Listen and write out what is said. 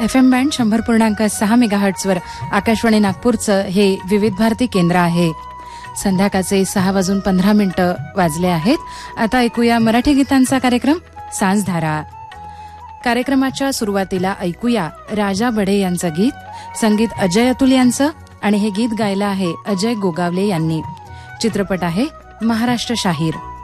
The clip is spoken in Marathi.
FM बँड 100.6 मेगाहर्ट्झवर आकाशवाणी नागपूरचं हे विविध भारती केंद्र आहे. संध्याकाळचे 6:15 वाजले आहेत. आता ऐकूया मराठी गीतांचा कार्यक्रम सांजधारा. कार्यक्रमाच्या सुरुवातीला ऐकूया राजा बढे यांचं गीत, संगीत अजय अतुल यांचं, आणि हे गीत गायलं आहे अजय गोगावले यांनी. चित्रपट आहे महाराष्ट्र शाहीर.